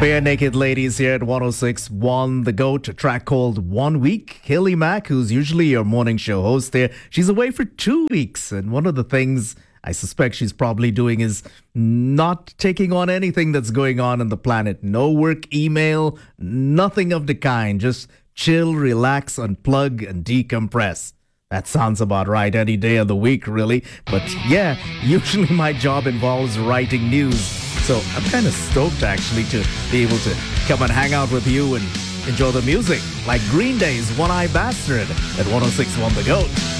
Bare Naked Ladies here at 106.1 The Goat, a track called 1 Week. Hilly Mack, who's usually your morning show host here, she's away for 2 weeks. And one of the things I suspect she's probably doing is not taking on anything that's going on the planet. No work email, nothing of the kind. Just chill, relax, unplug, and decompress. That sounds about right any day of the week, really. But yeah, usually my job involves writing news. So I'm kind of stoked, actually, to be able to come and hang out with you and enjoy the music, like Green Day's One Eye Bastard at 106.1 The Goat.